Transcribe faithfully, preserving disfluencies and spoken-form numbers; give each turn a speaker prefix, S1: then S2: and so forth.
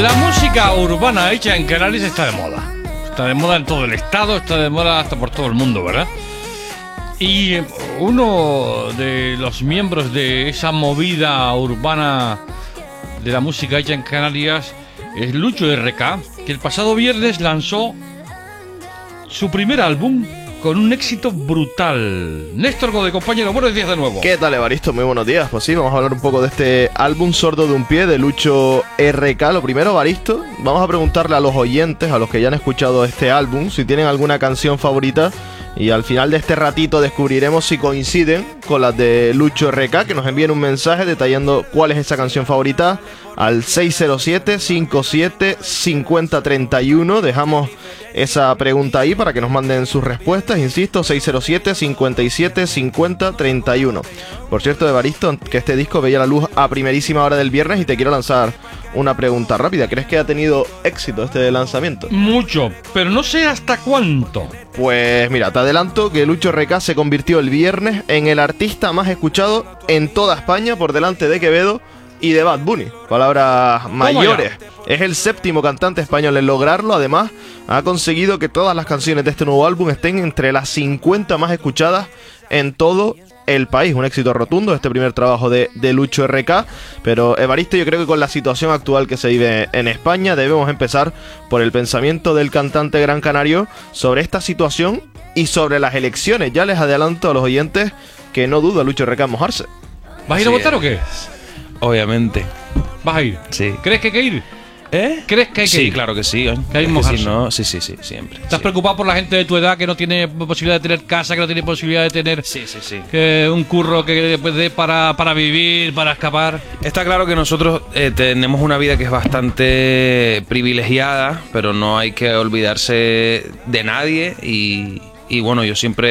S1: La música urbana hecha en Canarias está de moda. Está de moda en todo el estado, está de moda hasta por todo el mundo, ¿verdad? Y uno de los miembros de esa movida urbana de la música hecha en Canarias es Lucho R K, que el pasado viernes lanzó su primer álbum con un éxito brutal. Néstor Gode, compañero, buenos días de nuevo.
S2: ¿Qué tal, Evaristo? Muy buenos días. Pues sí, vamos a hablar un poco de este álbum Sordo de un Pie de Lucho R K. Lo primero, Evaristo, vamos a preguntarle a los oyentes, a los que ya han escuchado este álbum, si tienen alguna canción favorita. Y al final de este ratito descubriremos si coinciden con las de Lucho R K, que nos envíen un mensaje detallando cuál es esa canción favorita al seis cero siete, cinco siete, cinco cero tres uno. Dejamos esa pregunta ahí para que nos manden sus respuestas. Insisto, seis cero siete, cinco siete, cinco cero tres uno. Por cierto, Evaristo, que este disco veía la luz a primerísima hora del viernes y te quiero lanzar una pregunta rápida. ¿Crees que ha tenido éxito este lanzamiento?
S1: Mucho, pero no sé hasta cuánto.
S2: Pues mira, te adelanto que Lucho R K se convirtió el viernes en el artista más escuchado en toda España, por delante de Quevedo y de Bad Bunny. Palabras mayores. Es el séptimo cantante español en lograrlo. Además, ha conseguido que todas las canciones de este nuevo álbum estén entre las cincuenta más escuchadas en todo el país. Un éxito rotundo este primer trabajo de, de Lucho R K. Pero, Evaristo, yo creo que con la situación actual que se vive en España debemos empezar por el pensamiento del cantante gran canario sobre esta situación y sobre las elecciones. Ya les adelanto a los oyentes que no duda Lucho R K en mojarse.
S1: ¿Vas a ir a
S3: Sí,
S1: votar o qué?
S3: Obviamente.
S1: ¿Vas a ir?
S3: Sí.
S1: ¿Crees que hay que ir?
S3: ¿Eh?
S1: ¿Crees que hay que
S3: sí,
S1: ir?
S3: claro que sí. Oye.
S1: Que hay que
S3: Es que
S1: mojarse.
S3: si no, sí, sí, sí, siempre.
S1: ¿Estás
S3: sí.
S1: preocupado por la gente de tu edad que no tiene posibilidad de tener casa, que no tiene posibilidad de tener
S3: Sí, sí, sí.
S1: que un curro que pues, dé para, para vivir, para escapar?
S3: Está claro que nosotros eh, tenemos una vida que es bastante privilegiada, pero no hay que olvidarse de nadie y, y bueno, yo siempre